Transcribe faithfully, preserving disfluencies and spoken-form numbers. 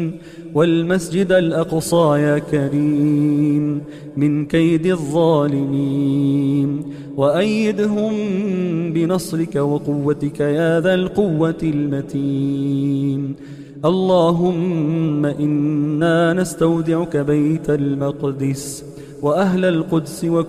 والمسجد الأقصى يا كريم من كيد الظالمين، وأيدهم بنصرك وقوتك يا ذا القوة المتين. اللهم إنا نستودعك بيت المقدس وأهل القدس